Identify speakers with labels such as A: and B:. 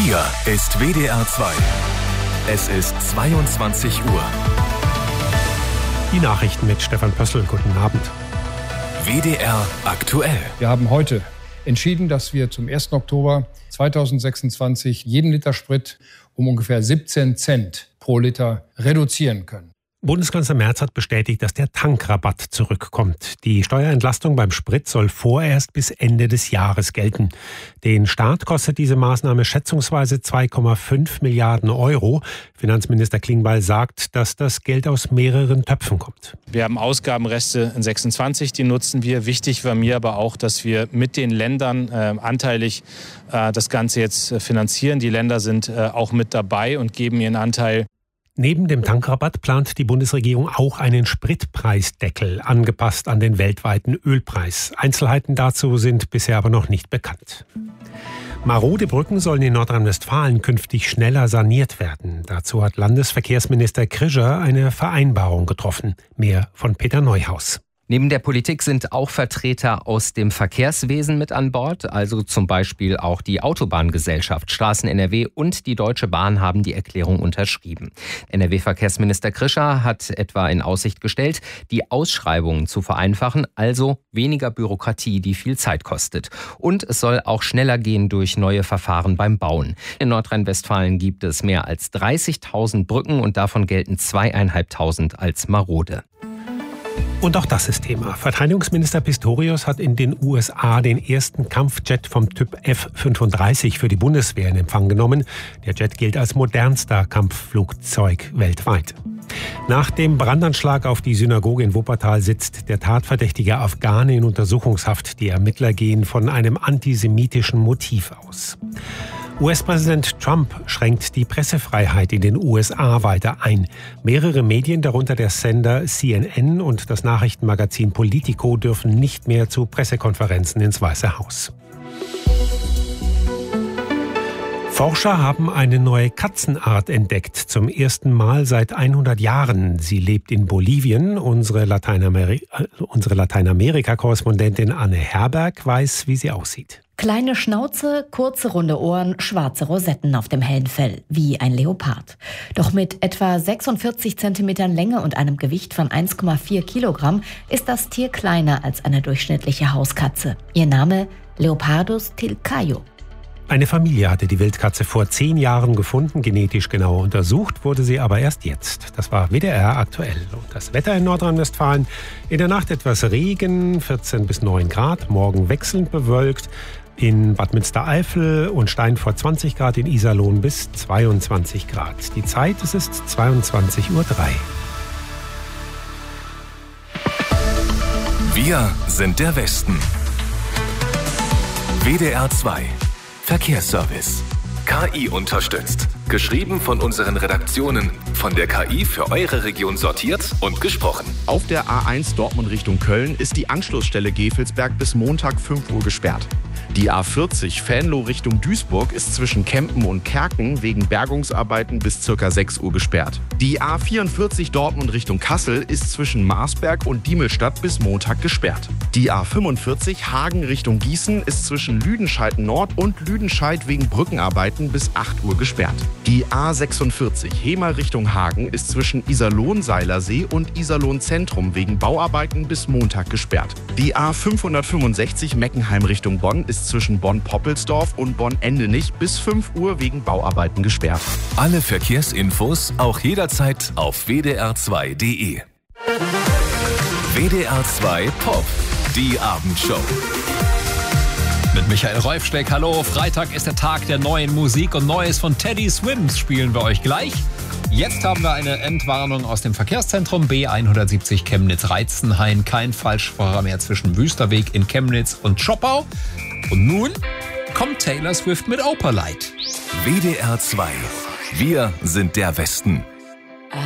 A: Hier ist WDR 2. Es ist 22 Uhr.
B: Die Nachrichten mit Stefan Pössl. Guten Abend.
A: WDR aktuell.
C: Wir haben heute entschieden, dass wir zum 1. Oktober 2026 jeden Liter Sprit um ungefähr 17 Cent pro Liter reduzieren können.
B: Bundeskanzler Merz hat bestätigt, dass der Tankrabatt zurückkommt. Die Steuerentlastung beim Sprit soll vorerst bis Ende des Jahres gelten. Den Staat kostet diese Maßnahme schätzungsweise 2,5 Milliarden Euro. Finanzminister Klingbeil sagt, dass das Geld aus mehreren Töpfen kommt.
D: Wir haben Ausgabenreste in 26, die nutzen wir. Wichtig war mir aber auch, dass wir mit den Ländern anteilig das Ganze jetzt finanzieren. Die Länder sind auch mit dabei und geben ihren Anteil.
B: Neben dem Tankrabatt plant die Bundesregierung auch einen Spritpreisdeckel, angepasst an den weltweiten Ölpreis. Einzelheiten dazu sind bisher aber noch nicht bekannt. Marode Brücken sollen in Nordrhein-Westfalen künftig schneller saniert werden. Dazu hat Landesverkehrsminister Krischer eine Vereinbarung getroffen. Mehr von Peter Neuhaus.
E: Neben der Politik sind auch Vertreter aus dem Verkehrswesen mit an Bord, also zum Beispiel auch die Autobahngesellschaft Straßen NRW und die Deutsche Bahn haben die Erklärung unterschrieben. NRW-Verkehrsminister Krischer hat etwa in Aussicht gestellt, die Ausschreibungen zu vereinfachen, also weniger Bürokratie, die viel Zeit kostet. Und es soll auch schneller gehen durch neue Verfahren beim Bauen. In Nordrhein-Westfalen gibt es mehr als 30.000 Brücken und davon gelten 2.500 als marode.
B: Und auch das ist Thema. Verteidigungsminister Pistorius hat in den USA den ersten Kampfjet vom Typ F-35 für die Bundeswehr in Empfang genommen. Der Jet gilt als modernster Kampfflugzeug weltweit. Nach dem Brandanschlag auf die Synagoge in Wuppertal sitzt der tatverdächtige Afghane in Untersuchungshaft. Die Ermittler gehen von einem antisemitischen Motiv aus. US-Präsident Trump schränkt die Pressefreiheit in den USA weiter ein. Mehrere Medien, darunter der Sender CNN und das Nachrichtenmagazin Politico, dürfen nicht mehr zu Pressekonferenzen ins Weiße Haus. Forscher haben eine neue Katzenart entdeckt, zum ersten Mal seit 100 Jahren. Sie lebt in Bolivien. Unsere Lateinamerika-Korrespondentin Anne Herberg weiß, wie sie aussieht.
F: Kleine Schnauze, kurze runde Ohren, schwarze Rosetten auf dem hellen Fell, wie ein Leopard. Doch mit etwa 46 Zentimetern Länge und einem Gewicht von 1,4 Kilogramm ist das Tier kleiner als eine durchschnittliche Hauskatze. Ihr Name Leopardus tilcaio.
B: Eine Familie hatte die Wildkatze vor 10 Jahren gefunden, genetisch genau untersucht wurde sie aber erst jetzt. Das war WDR aktuell. Und das Wetter in Nordrhein-Westfalen: in der Nacht etwas Regen, 14 bis 9 Grad, morgen wechselnd bewölkt. In Bad Münstereifel und Steinfurt 20 Grad, in Iserlohn bis 22 Grad. Die Zeit, es ist 22:03 Uhr.
A: Wir sind der Westen. WDR 2 Verkehrsservice. KI unterstützt. Geschrieben von unseren Redaktionen. Von der KI für eure Region sortiert und gesprochen.
G: Auf der A1 Dortmund Richtung Köln ist die Anschlussstelle Gevelsberg bis Montag 5 Uhr gesperrt. Die A40 Venlo Richtung Duisburg ist zwischen Kempen und Kerken wegen Bergungsarbeiten bis ca. 6 Uhr gesperrt. Die A44 Dortmund Richtung Kassel ist zwischen Marsberg und Diemelstadt bis Montag gesperrt. Die A45 Hagen Richtung Gießen ist zwischen Lüdenscheid Nord und Lüdenscheid wegen Brückenarbeiten bis 8 Uhr gesperrt. Die A46 Hemer Richtung Hagen ist zwischen Iserlohn-Seilersee und Iserlohn-Zentrum wegen Bauarbeiten bis Montag gesperrt. Die A565 Meckenheim Richtung Bonn ist zwischen Bonn-Poppelsdorf und Bonn-Endenich bis 5 Uhr wegen Bauarbeiten gesperrt.
A: Alle Verkehrsinfos auch jederzeit auf wdr2.de. WDR 2 Pop, die Abendshow.
H: Mit Michael Reufsteck, hallo. Freitag ist der Tag der neuen Musik und Neues von Teddy Swims spielen wir euch gleich. Jetzt haben wir eine Entwarnung aus dem Verkehrszentrum B170 Chemnitz-Reitzenhain. Kein Falschfahrer mehr zwischen Wüsterweg in Chemnitz und Schoppau. Und nun kommt Taylor Swift mit Opalite.
A: WDR 2. Wir sind der Westen.